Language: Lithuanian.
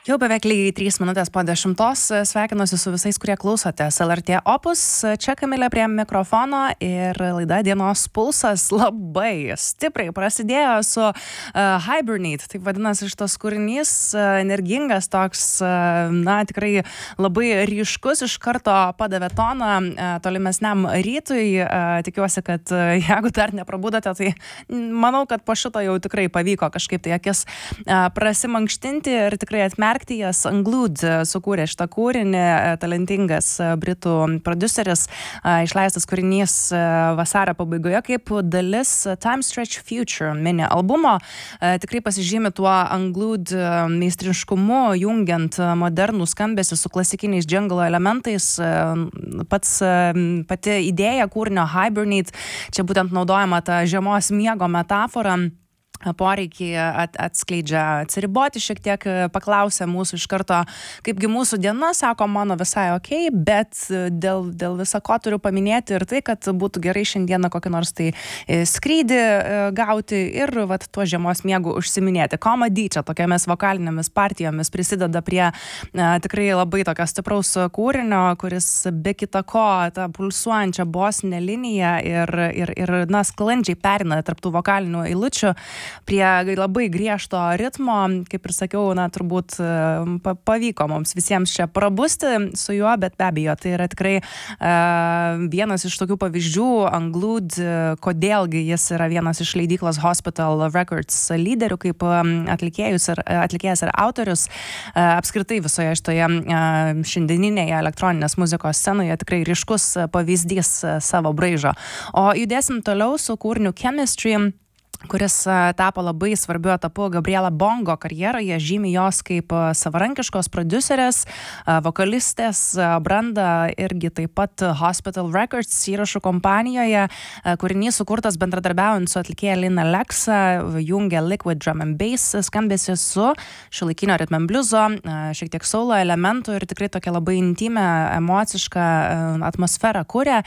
Jau beveik lygiai 3 minutės po 10. Sveikinuosi su visais, kurie klausotės LRT Opus. Čia Kamilė prie mikrofono ir laida Dienos pulsas labai stipriai prasidėjo su Hibernate. Taip vadinasi šitas kūrinys, energingas toks, tikrai labai ryškus, iš karto padavė toną tolimesniam rytui. Tikiuosi, kad jeigu dar neprabudote, tai manau, kad po šito jau tikrai pavyko kažkaip tai akis prasimankštinti ir tikrai atmerkti jas. Unglued sukūrė šitą kūrinį, talentingas britų prodiuseris, išleistas kūrinys vasario pabaigoje kaip dalis Time Stretch Future mini albumo. Tikrai pasižymi tuo Unglued meistriškumu, jungiant modernų skambesį su klasikiniais jungle elementais. Pati idėja kūrinio Hibernate, čia būtent naudojama ta žiemos miego metafora, poreikį atskleidžia atsiriboti šiek tiek, paklausė mūsų iš karto, kaipgi mūsų diena, sako, mano visai okei, bet dėl viso ko turiu paminėti ir tai, kad būtų gerai šiandieną kokį nors tai skrydį gauti ir tuo žiemos miegu užsiminėti. Comedy čia tokiamis vokalinėmis partijomis prisideda prie tikrai labai tokio stipraus kūrinio, kuris be kita ko tą pulsuojančią bosinę liniją ir sklandžiai perina tarp tų vokalinių eilučių prie labai griežto ritmo. Kaip ir sakiau, turbūt pavyko mums visiems čia prabusti su juo, bet be abejo, tai yra tikrai vienas iš tokių pavyzdžių Unglued, kodėlgi jis yra vienas iš leidyklos Hospital Records lyderių kaip atlikėjas ir autorius. Apskritai visoje šitoje šiandieninėje elektroninės muzikos scenoje tikrai ryškus pavyzdys savo braižo. O judėsim toliau su kūriniu Chemistry, kuris tapo labai svarbiu etapu Gabriela Bongo karjeroje, žymi jos kaip savarankiškos prodiuserės, vokalistės brandą irgi taip pat Hospital Records įrašų kompanijoje. Kūrinys sukurtas bendradarbiaujant su atlikėja Lina Lexa, jungia liquid drum and bass skambesį su šiuolaikinio rhythm and blueso, šiek tiek solo elementų ir tikrai tokia labai intimę, emocišką atmosferą kuria.